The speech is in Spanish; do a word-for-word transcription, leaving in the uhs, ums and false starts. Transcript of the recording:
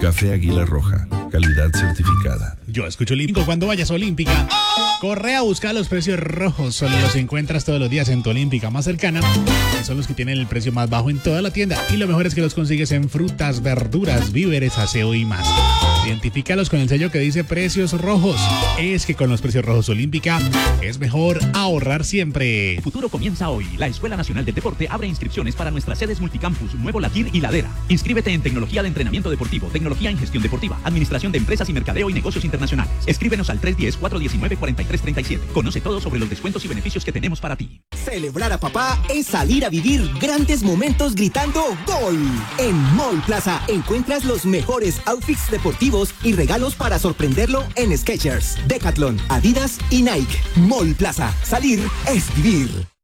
Café Águila Roja, calidad certificada. Yo escucho Olímpico cuando vayas a Olímpica. Corre a buscar los precios rojos. Solo los encuentras todos los días en tu Olímpica más cercana. Que son los que tienen el precio más bajo en toda la tienda. Y lo mejor es que los consigues en frutas, verduras, víveres, aseo y más. Identifícalos con el sello que dice precios rojos. Es que con los precios rojos Olímpica es mejor ahorrar siempre. El futuro comienza hoy. La Escuela Nacional del Deporte abre inscripciones para nuestras sedes multicampus Nuevo Latir y Ladera. Inscríbete en Tecnología de Entrenamiento Deportivo, Tecnología en Gestión Deportiva, Administración de Empresas y Mercadeo y Negocios Internacionales. Escríbenos al tres uno cero, cuatro uno nueve, cuatro tres tres siete. Conoce todo sobre los descuentos y beneficios que tenemos para ti. Celebrar a papá es salir a vivir grandes momentos gritando ¡Gol! En Mall Plaza encuentras los mejores outfits deportivos y regalos para sorprenderlo en Skechers, Decathlon, Adidas y Nike. Mall Plaza. Salir es vivir.